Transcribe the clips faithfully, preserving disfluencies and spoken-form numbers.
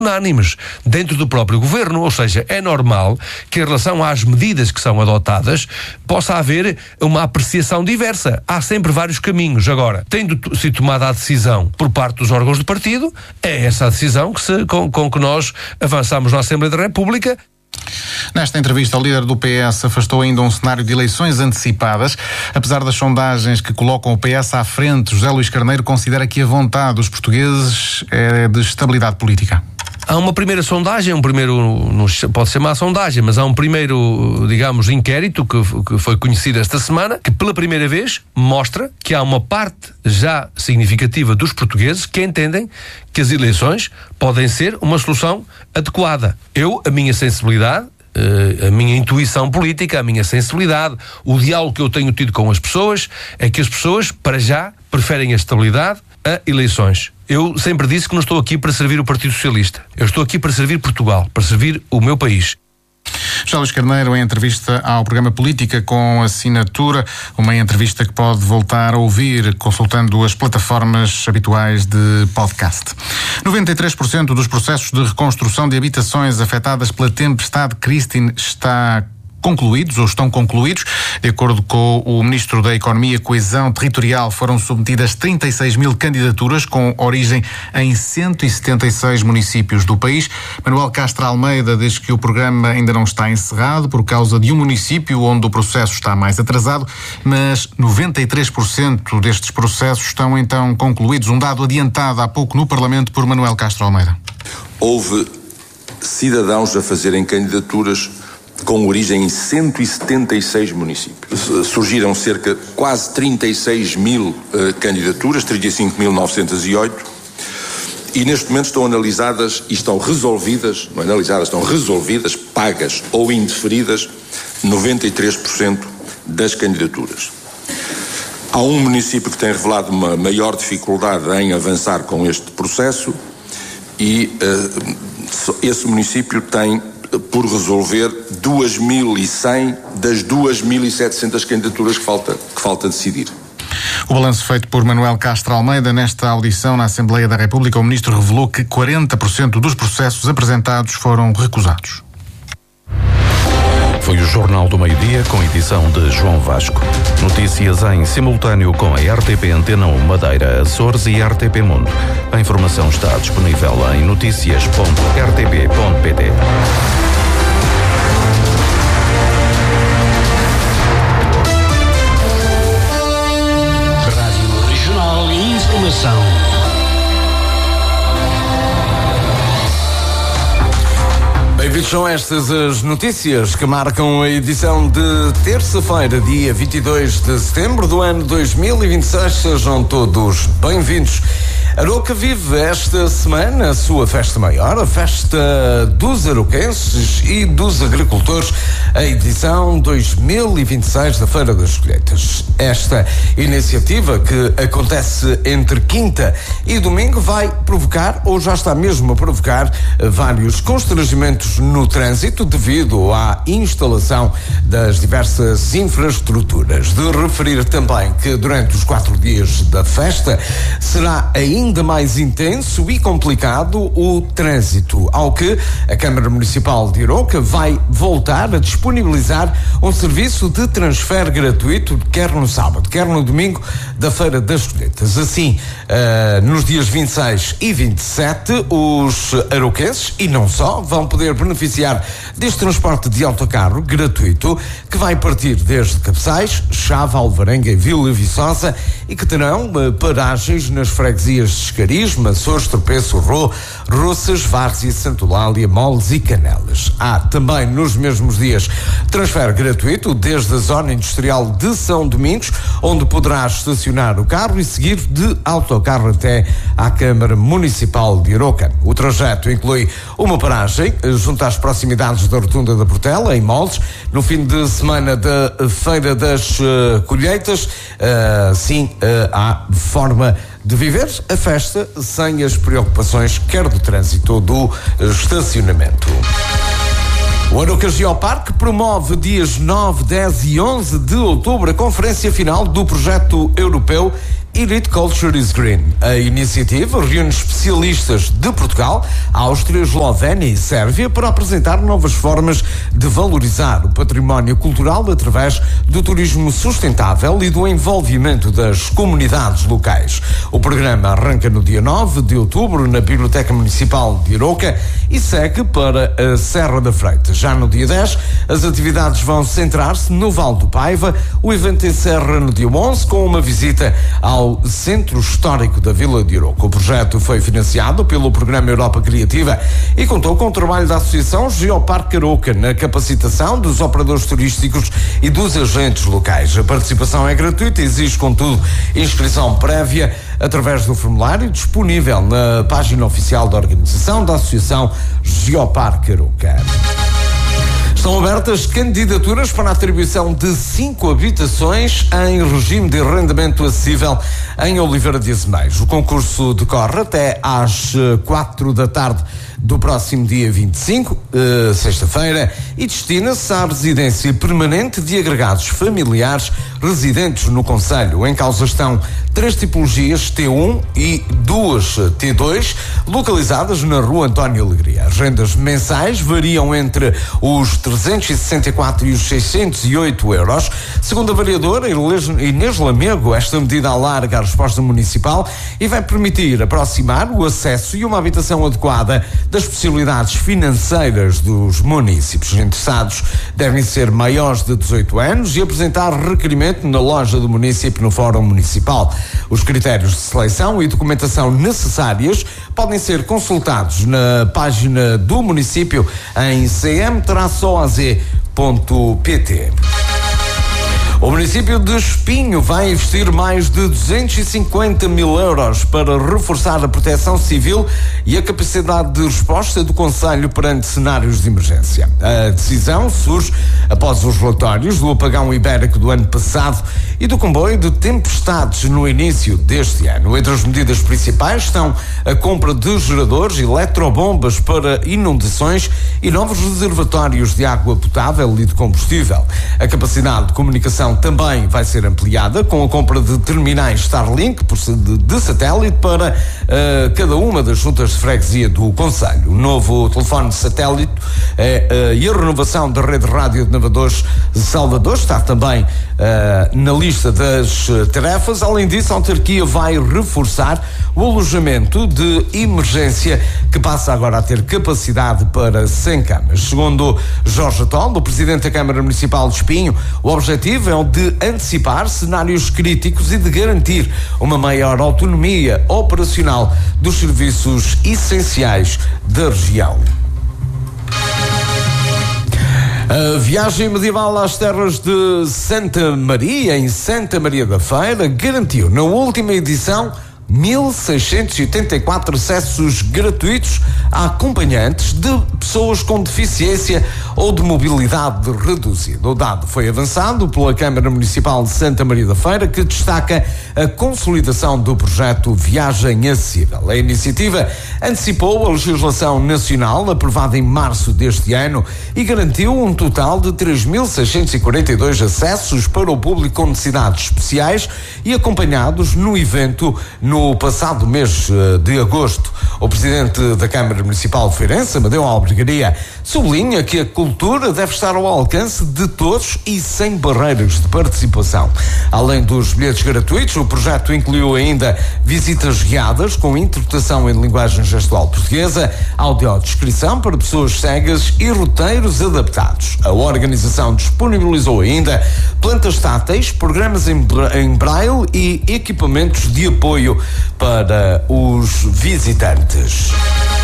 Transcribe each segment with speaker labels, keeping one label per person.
Speaker 1: unânimes dentro do próprio governo, ou seja, é normal que em relação às medidas que são adotadas possa haver uma apreciação diversa. Há sempre vários caminhos. Agora, tendo sido tomada a decisão por parte dos órgãos do partido, é essa a decisão que se, com, com que nós avançamos na Assembleia da República.
Speaker 2: Nesta entrevista, o líder do P S afastou ainda um cenário de eleições antecipadas. Apesar das sondagens que colocam o P S à frente, José Luís Carneiro considera que a vontade dos portugueses é de estabilidade política.
Speaker 1: Há uma primeira sondagem, um primeiro, não pode chamar sondagem, mas há um primeiro, digamos, inquérito que, que foi conhecido esta semana, que pela primeira vez mostra que há uma parte já significativa dos portugueses que entendem que as eleições podem ser uma solução adequada. Eu, a minha sensibilidade, a minha intuição política, a minha sensibilidade, o diálogo que eu tenho tido com as pessoas, é que as pessoas, para já, preferem a estabilidade a eleições. Eu sempre disse que não estou aqui para servir o Partido Socialista. Eu estou aqui para servir Portugal, para servir o meu país.
Speaker 2: José Luís Carneiro, em entrevista ao programa Política com Assinatura, uma entrevista que pode voltar a ouvir consultando as plataformas habituais de podcast. noventa e três por cento dos processos de reconstrução de habitações afetadas pela tempestade Christine está concluídos ou estão concluídos. De acordo com o Ministro da Economia e Coesão Territorial, foram submetidas trinta e seis mil candidaturas com origem em cento e setenta e seis municípios do país. Manuel Castro Almeida diz que o programa ainda não está encerrado por causa de um município onde o processo está mais atrasado, mas noventa e três por cento destes processos estão então concluídos. Um dado adiantado há pouco no Parlamento por Manuel Castro Almeida.
Speaker 3: Houve cidadãos a fazerem candidaturas com origem em cento e setenta e seis municípios. Surgiram cerca de quase trinta e seis mil uh, candidaturas, trinta e cinco mil novecentos e oito, e neste momento estão analisadas e estão resolvidas, não analisadas, estão resolvidas, pagas ou indeferidas, noventa e três por cento das candidaturas. Há um município que tem revelado uma maior dificuldade em avançar com este processo e uh, esse município tem por resolver duas mil e cem das duas mil e setecentas candidaturas que falta, que falta decidir.
Speaker 2: O balanço feito por Manuel Castro Almeida nesta audição na Assembleia da República, o Ministro revelou que quarenta por cento dos processos apresentados foram recusados.
Speaker 4: Foi o Jornal do Meio-Dia com edição de João Vasco. Notícias em simultâneo com a R T P Antena um Madeira, Açores e R T P Mundo. A informação está disponível em noticias ponto r t p ponto p t.
Speaker 5: Rádio Regional e Informação.
Speaker 6: Bem-vindos, são estas as notícias que marcam a edição de terça-feira, dia vinte e dois de setembro do ano dois mil e vinte e seis. Sejam todos bem-vindos. Arouca vive esta semana a sua festa maior, a festa dos arouquenses e dos agricultores, a edição dois mil e vinte e seis da Feira das Colheitas. Esta iniciativa, que acontece entre quinta e domingo, vai provocar, ou já está mesmo a provocar, vários constrangimentos no trânsito devido à instalação das diversas infraestruturas. De referir também que durante os quatro dias da festa será ainda ainda mais intenso e complicado o trânsito, ao que a Câmara Municipal de Arouca vai voltar a disponibilizar um serviço de transfer gratuito, quer no sábado, quer no domingo da Feira das Colheitas. Assim, uh, nos dias vinte e seis e vinte e sete, os arouquenses, e não só, vão poder beneficiar deste transporte de autocarro gratuito, que vai partir desde Cabeçais, Chave, Alvarenga e Vila Viçosa, e que terão uh, paragens nas freguesias de Escariz, Açores, Tropeço, Rô, Roças, Várzea, Santolália, Moles e Canelas. Há também nos mesmos dias transfer gratuito desde a zona industrial de São Domingos, onde poderá estacionar o carro e seguir de autocarro até à Câmara Municipal de Arouca. O trajeto inclui uma paragem junto às proximidades da Rotunda da Portela, em Moles, no fim de semana da Feira das uh, Colheitas. Uh, sim, uh, há forma de viver a festa sem as preocupações quer do trânsito ou do estacionamento. O Arouca Geoparque promove dias nove, dez e onze de outubro a conferência final do projeto europeu Elite Culture is Green. A iniciativa reúne especialistas de Portugal, Áustria, Eslovénia e Sérvia para apresentar novas formas de valorizar o património cultural através do turismo sustentável e do envolvimento das comunidades locais. O programa arranca no dia nove de outubro na Biblioteca Municipal de Aroca e segue para a Serra da Freita. Já no dia dez, as atividades vão centrar-se no Vale do Paiva. O evento encerra no dia onze com uma visita ao Centro Histórico da Vila de Aroca. O projeto foi financiado pelo Programa Europa Criativa e contou com o trabalho da Associação Geoparque Aroca na capacitação dos operadores turísticos e dos agentes locais. A participação é gratuita e exige, contudo, inscrição prévia através do formulário disponível na página oficial da organização da Associação Geoparque Aroca. Estão abertas candidaturas para a atribuição de cinco habitações em regime de arrendamento acessível em Oliveira de Azeméis. O concurso decorre até às quatro da tarde do próximo dia vinte e cinco, uh, sexta-feira, e destina-se à residência permanente de agregados familiares residentes no concelho. Em causa estão três tipologias T um e duas T dois, localizadas na Rua António Alegria. As rendas mensais variam entre os trezentos e sessenta e quatro e os seiscentos e oito euros. Segundo a vereadora Inês Lamego, esta medida alarga a resposta municipal e vai permitir aproximar o acesso e uma habitação adequada das possibilidades financeiras dos municípios. Os interessados devem ser maiores de dezoito anos e apresentar requerimento na loja do município no Fórum Municipal. Os critérios de seleção e documentação necessárias podem ser consultados na página do município em c m o a z ponto p t. O município de Espinho vai investir mais de duzentos e cinquenta mil euros para reforçar a proteção civil e a capacidade de resposta do concelho perante cenários de emergência. A decisão surge após os relatórios do apagão ibérico do ano passado e do comboio de tempestades no início deste ano. Entre as medidas principais estão a compra de geradores, eletrobombas para inundações e novos reservatórios de água potável e de combustível. A capacidade de comunicação também vai ser ampliada com a compra de terminais Starlink de satélite para uh, cada uma das juntas de freguesia do concelho. O novo telefone de satélite uh, e a renovação da rede de rádio de Navadores de Salvador está também uh, na lista das tarefas. Além disso, a autarquia vai reforçar o alojamento de emergência, que passa agora a ter capacidade para cem camas. Segundo Jorge Atol, o presidente da Câmara Municipal de Espinho, o objetivo é o de antecipar cenários críticos e de garantir uma maior autonomia operacional dos serviços essenciais da região. A viagem medieval às terras de Santa Maria, em Santa Maria da Feira, garantiu na última edição mil seiscentos e oitenta e quatro acessos gratuitos a acompanhantes de pessoas com deficiência ou de mobilidade reduzida. O dado foi avançado pela Câmara Municipal de Santa Maria da Feira, que destaca a consolidação do projeto Viagem Acessível. A iniciativa antecipou a legislação nacional aprovada em março deste ano e garantiu um total de três mil seiscentos e quarenta e dois acessos para o público com necessidades especiais e acompanhados no evento no No passado mês de agosto. O presidente da Câmara Municipal de Feirense, Amadeu Albergaria, sublinha que a cultura deve estar ao alcance de todos e sem barreiras de participação. Além dos bilhetes gratuitos, o projeto incluiu ainda visitas guiadas com interpretação em linguagem gestual portuguesa, audiodescrição para pessoas cegas e roteiros adaptados. A organização disponibilizou ainda plantas táteis, programas em, em braille e equipamentos de apoio para os visitantes.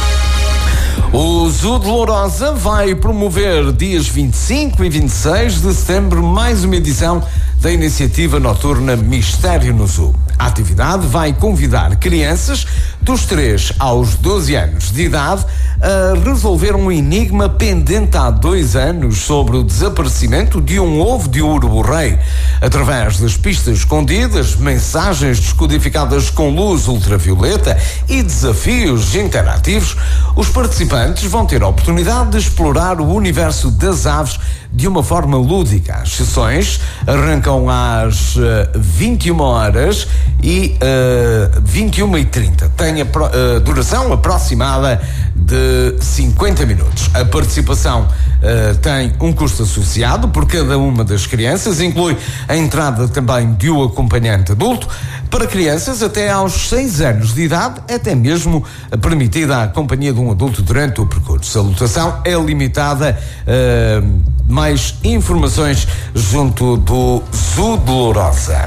Speaker 6: O Zoo de Lourosa vai promover dias vinte e cinco e vinte e seis de setembro mais uma edição da iniciativa noturna Mistério no Zoo. A atividade vai convidar crianças dos três aos doze anos de idade a resolver um enigma pendente há dois anos sobre o desaparecimento de um ovo de urubu-rei. através das pistas escondidas, mensagens descodificadas com luz ultravioleta e desafios interativos, os participantes vão ter a oportunidade de explorar o universo das aves de uma forma lúdica. As sessões arrancam às uh, vinte e uma horas e uh, vinte e uma e trinta. Tem a pro, uh, duração aproximada de cinquenta minutos. A participação uh, tem um custo associado por cada uma das crianças, inclui a entrada também de um acompanhante adulto. Para crianças até aos seis anos de idade, até mesmo permitida a companhia de um adulto durante o percurso. A lotação é limitada. Uh, mais informações junto do Zoo de Lourosa.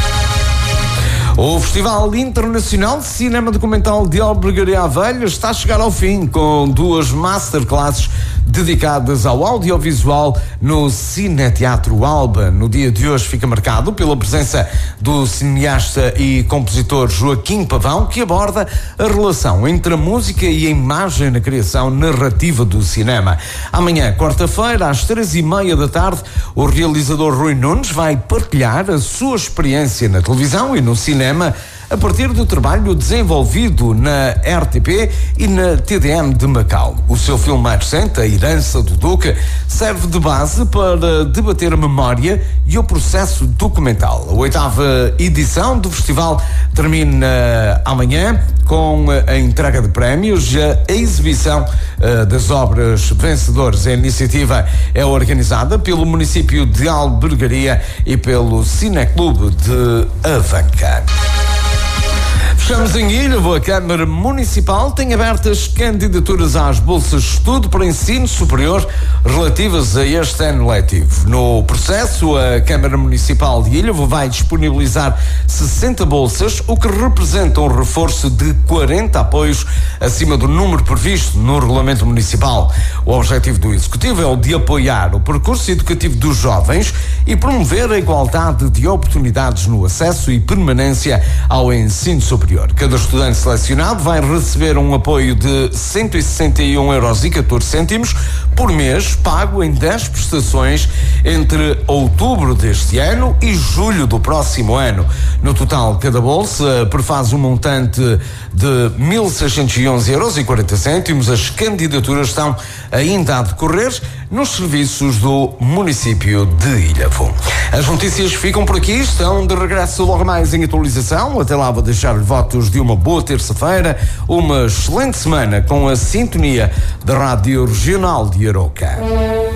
Speaker 6: O Festival Internacional de Cinema Documental de Albergaria Avelha está a chegar ao fim, com duas masterclasses dedicadas ao audiovisual no Cineteatro Alba. No dia de hoje fica marcado pela presença do cineasta e compositor Joaquim Pavão, que aborda a relação entre a música e a imagem na criação narrativa do cinema. Amanhã, quarta-feira, às três e meia da tarde, o realizador Rui Nunes vai partilhar a sua experiência na televisão e no cinema a partir do trabalho desenvolvido na R T P e na T D M de Macau. O seu filme mais recente, A Herança do Duque, serve de base para debater a memória e o processo documental. A oitava edição do festival termina amanhã com a entrega de prémios e a exibição uh, das obras vencedoras. A iniciativa é organizada pelo município de Albergaria e pelo Cineclube de Avanca. Fechamos em Ilhavo. A Câmara Municipal tem abertas candidaturas às bolsas de estudo para ensino superior relativas a este ano letivo. No processo, a Câmara Municipal de Ilhavo vai disponibilizar sessenta bolsas, o que representa um reforço de quarenta apoios acima do número previsto no Regulamento Municipal. O objetivo do Executivo é o de apoiar o percurso educativo dos jovens e promover a igualdade de oportunidades no acesso e permanência ao ensino superior. Cada estudante selecionado vai receber um apoio de cento e sessenta e um euros e catorze cêntimos por mês, pago em dez prestações entre outubro deste ano e julho do próximo ano. No total, cada bolsa prefaz um montante de mil seiscentos e onze euros e quarenta cêntimos. As candidaturas estão ainda a decorrer nos serviços do município de Ilhavo. As notícias ficam por aqui, estão de regresso logo mais em atualização. Até lá vou deixar-lhe votos de uma boa terça-feira, uma excelente semana com a sintonia da Rádio Regional de Aroca.